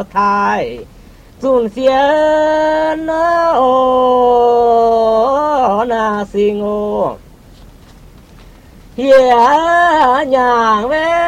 ทายสูญเสียนะโอนาสิงโอเฮียอย่างแม่